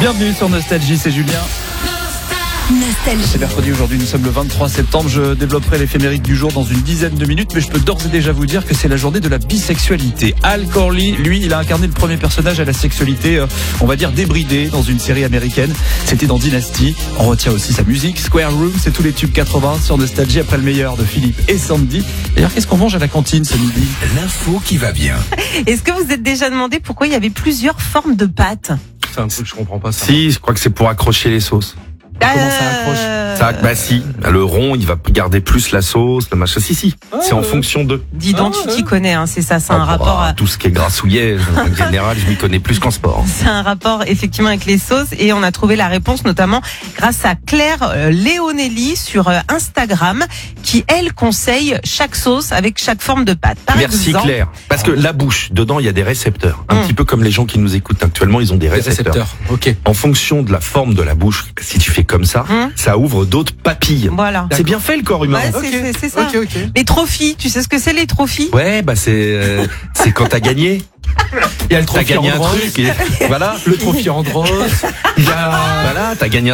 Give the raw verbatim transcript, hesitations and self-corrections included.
Bienvenue sur Nostalgie, c'est Julien. Nostalgie. C'est mercredi aujourd'hui, nous sommes le vingt-trois septembre. Je développerai l'éphémérique du jour dans une dizaine de minutes, mais je peux d'ores et déjà vous dire que c'est la journée de la bisexualité. Al Corley, lui, il a incarné le premier personnage à la sexualité, euh, on va dire débridée, dans une série américaine. C'était dans Dynasty. On retient aussi sa musique. Square Room, c'est tous les tubes quatre-vingts sur Nostalgie après le meilleur de Philippe et Sandy. D'ailleurs, qu'est-ce qu'on mange à la cantine ce midi? L'info qui va bien. Est-ce que vous êtes déjà demandé pourquoi il y avait plusieurs formes de pâtes? C'est un truc que je comprends pas ça. Si, je crois que c'est pour accrocher les sauces. Comment ça accroche Euh, Ça, bah si, le rond, il va garder plus la sauce, le machin. Si, si, Ah, c'est en ouais. fonction de. Dis donc, Ah, tu ouais. t'y connais, hein, c'est ça, c'est un Ah, rapport bah, à... tout ce qui est grassouillet, en général, je m'y connais plus qu'en sport. C'est un rapport effectivement avec les sauces et on a trouvé la réponse notamment grâce à Claire euh, Léonelli sur euh, Instagram qui elle conseille chaque sauce avec chaque forme de pâte. Par Merci exemple, Claire. Parce que la bouche, dedans, il y a des récepteurs. Un Mm. petit peu comme les gens qui nous écoutent actuellement, ils ont des Les récepteurs. récepteurs. Ok. En fonction de la forme de la bouche, si tu fais comme ça, Mm. ça ouvre d'autres papilles. Voilà. C'est bien fait le corps humain. Ouais, c'est- Ok. c'est- c'est ça. Ok, ok. Les trophies, tu sais ce que c'est les trophies? Ouais, bah c'est euh, c'est quand t'as gagné. Il y a le T'as trophée gagné un Andros, truc. Et voilà. le trophée Andros. Il y a Voilà, t'as gagné un